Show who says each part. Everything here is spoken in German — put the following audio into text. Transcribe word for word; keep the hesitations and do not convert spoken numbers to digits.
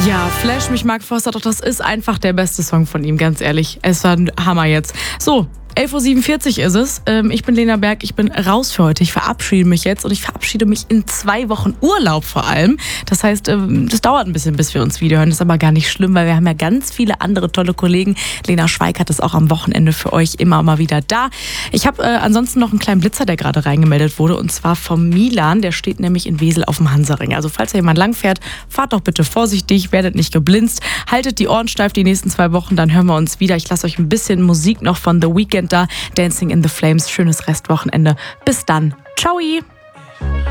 Speaker 1: Ja, Flash mich Mark Forster, doch das ist einfach der beste Song von ihm, ganz ehrlich. Es war ein Hammer jetzt. So, elf Uhr siebenundvierzig ist es. Ähm, ich bin Lena Berg, ich bin raus für heute. Ich verabschiede mich jetzt und ich verabschiede mich in zwei Wochen Urlaub vor allem. Das heißt, ähm, das dauert ein bisschen, bis wir uns wiederhören. Das ist aber gar nicht schlimm, weil wir haben ja ganz viele andere tolle Kollegen. Lena Schweikart ist auch am Wochenende für euch immer mal wieder da. Ich habe äh, ansonsten noch einen kleinen Blitzer, der gerade reingemeldet wurde, und zwar vom Milan. Der steht nämlich in Wesel auf dem Hansaring. Also falls da jemand langfährt, fahrt doch bitte vorsichtig, werdet nicht geblinzt, haltet die Ohren steif die nächsten zwei Wochen, dann hören wir uns wieder. Ich lasse euch ein bisschen Musik noch von The Weeknd da, Dancing in the Flames. Schönes Restwochenende. Bis dann. Ciao.